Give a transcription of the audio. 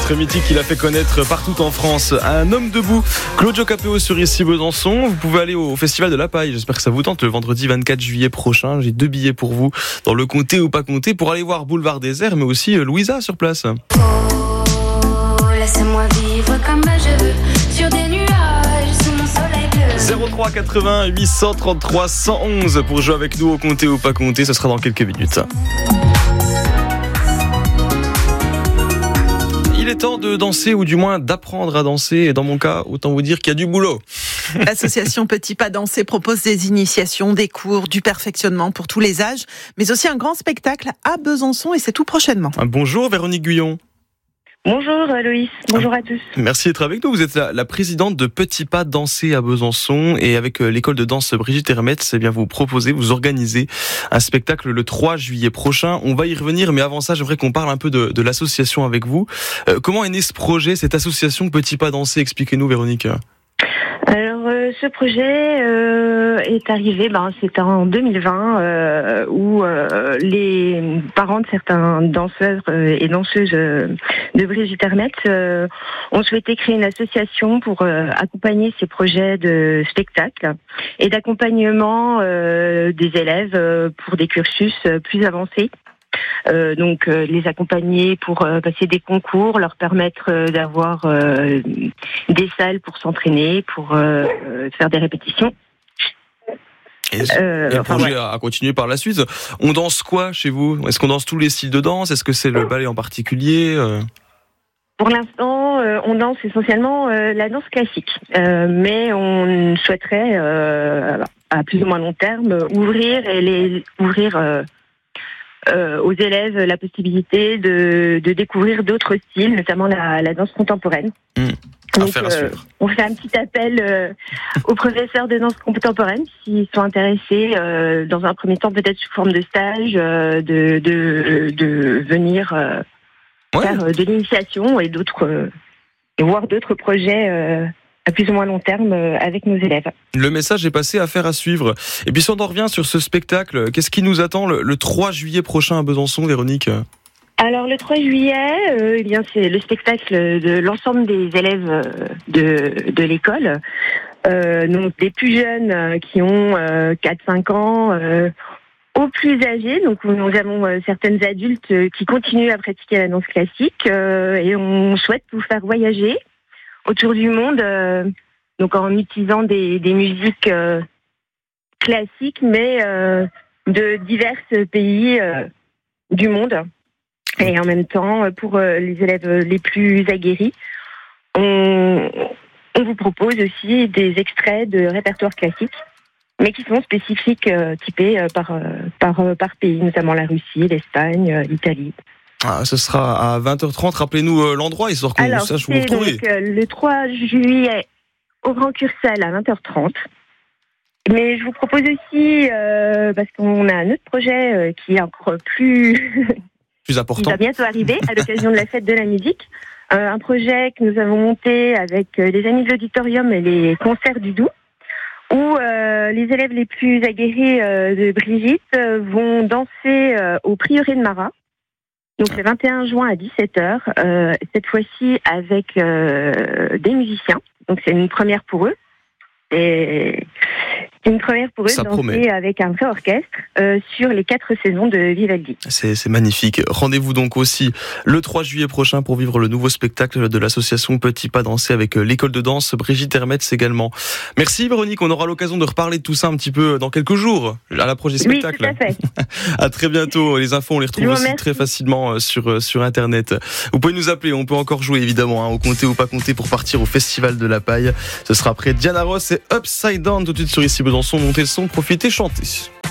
titre mythique qu'il a fait connaître partout en France. Un homme debout, Claudio Capéo sur ici Besançon. Vous pouvez aller au Festival de la Paille. J'espère que ça vous tente le vendredi 24 juillet prochain. J'ai 2 billets pour vous dans le comté ou pas comté pour aller voir Boulevard Désert, mais aussi Louisa sur place. Oh, laisse-moi vivre comme je veux sur des nuages sous mon soleil bleu. 03 80 833 111 pour jouer avec nous au comté ou pas comté. Ce sera dans quelques minutes. Il est temps de danser, ou du moins d'apprendre à danser. Et dans mon cas, autant vous dire qu'il y a du boulot. L'association Petit Pas Dansé propose des initiations, des cours, du perfectionnement pour tous les âges, mais aussi un grand spectacle à Besançon, et c'est tout prochainement. Bonjour Véronique Guyon. Bonjour Loïs, bonjour à tous. Merci d'être avec nous. Vous êtes la présidente de Petit Pas Dansé à Besançon, et avec l'école de danse Brigitte Hermetz, vous organisez un spectacle le 3 juillet prochain. On va y revenir, mais avant ça, j'aimerais qu'on parle un peu de l'association avec vous. Comment est né ce projet, cette association Petit Pas Dansé? Expliquez-nous Véronique. Alors ce projet est arrivé, c'était en 2020 où les parents de certains danseurs et danseuses de Brigitte Hermetz ont souhaité créer une association pour accompagner ces projets de spectacle et d'accompagnement des élèves pour des cursus plus avancés. Donc les accompagner pour passer des concours, leur permettre d'avoir des salles pour s'entraîner, pour faire des répétitions. Et le projet a continué par la suite. On danse quoi chez vous? Est-ce qu'on danse tous les styles de danse? Est-ce que c'est le ballet en particulier? Pour l'instant, on danse essentiellement la danse classique, mais on souhaiterait à plus ou moins long terme ouvrir aux élèves la possibilité de découvrir d'autres styles, notamment la danse contemporaine. Donc, on fait un petit appel aux professeurs de danse contemporaine s'ils sont intéressés, dans un premier temps peut-être sous forme de stage, de venir faire de l'initiation et voir d'autres projets à plus ou moins long terme avec nos élèves. Le message est passé, affaire à suivre. Et puis si on en revient sur ce spectacle, qu'est-ce qui nous attend le 3 juillet prochain à Besançon, Véronique? Alors le 3 juillet, c'est le spectacle de l'ensemble des élèves de l'école, donc des plus jeunes qui ont 4-5 ans, aux plus âgés. Donc nous avons certaines adultes qui continuent à pratiquer la danse classique et on souhaite vous faire voyager autour du monde, donc en utilisant des musiques classiques, mais de divers pays du monde. Et en même temps, pour les élèves les plus aguerris, on vous propose aussi des extraits de répertoire classique, mais qui sont spécifiques, typés par pays, notamment la Russie, l'Espagne, l'Italie. Ce sera à 20h30. Rappelez-nous l'endroit, histoire qu'on sache où vous retrouvez. Donc, le 3 juillet au Grand Curcel à 20h30. Mais je vous propose aussi, parce qu'on a un autre projet qui est encore plus important, qui va bientôt arriver à l'occasion de la fête de la musique. Un projet que nous avons monté avec les amis de l'auditorium et les concerts du Doubs, où les élèves les plus aguerris de Brigitte vont danser au prieuré de Marat. Donc le 21 juin à 17h, cette fois-ci avec des musiciens. Donc c'est une première pour eux. Et une première pour eux de danser avec un vrai orchestre sur les 4 saisons de Vivaldi. C'est magnifique. Rendez-vous donc aussi le 3 juillet prochain pour vivre le nouveau spectacle de l'association Petit Pas Dansé avec l'école de danse Brigitte Hermetz également. Merci Véronique, on aura l'occasion de reparler de tout ça un petit peu dans quelques jours à l'approche des spectacles. Oui, tout à fait. À très bientôt. Les infos on les retrouve aussi très facilement sur internet. Vous pouvez nous appeler, on peut encore jouer évidemment au comté ou pas comté pour partir au Festival de la Paille. Ce sera après Diana Ross et Upside Down tout de suite sur ici Besançon. Montez le son, profitez, chantez.